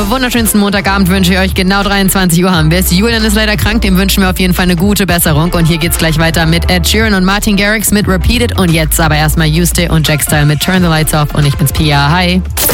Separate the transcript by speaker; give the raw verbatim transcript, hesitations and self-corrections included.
Speaker 1: wunderschönsten Montagabend wünsche ich euch. Genau dreiundzwanzig Uhr haben wir es. Julian ist leider krank, dem wünschen wir auf jeden Fall eine gute Besserung. Und hier geht's gleich weiter mit Ed Sheeran und Martin Garrix mit Repeat It. Und jetzt aber erstmal Yuste und Jack Style mit Turn the Lights Off. Und ich bin's Pia. Hi.